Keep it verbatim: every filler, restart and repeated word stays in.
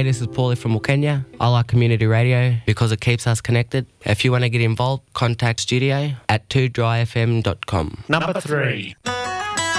Hey, this is Paulie from Wilkenya. I like community radio because it keeps us connected. If you want to get involved, contact studio at two dry f m dot com. Number three.